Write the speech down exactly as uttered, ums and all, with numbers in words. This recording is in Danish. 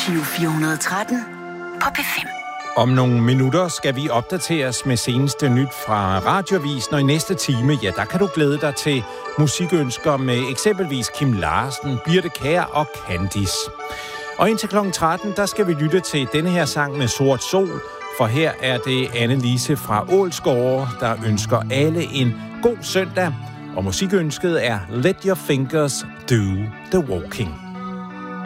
Giro fire hundrede og tretten på P fem. Om nogle minutter skal vi opdateres med seneste nyt fra Radioavisen, og i næste time, ja, der kan du glæde dig til musikønsker med eksempelvis Kim Larsen, Birthe Kjær og Candice. Og indtil klokken tretten, der skal vi lytte til denne her sang med Sort Sol, for her er det Anne-Lise fra Ålsgårde, der ønsker alle en god søndag, og musikønsket er Let Your Fingers Do The Walking.